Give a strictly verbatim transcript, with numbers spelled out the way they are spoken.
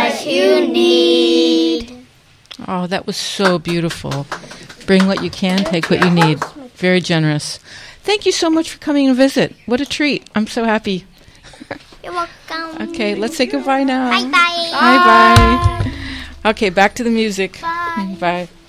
what you need. Oh, that was so beautiful. Bring what you can, take what you need. Very generous. Thank you so much for coming and visit. What a treat. I'm so happy. You're welcome. Okay, let's say goodbye now. Bye-bye. Bye-bye. Okay, back to the music. Bye. Bye.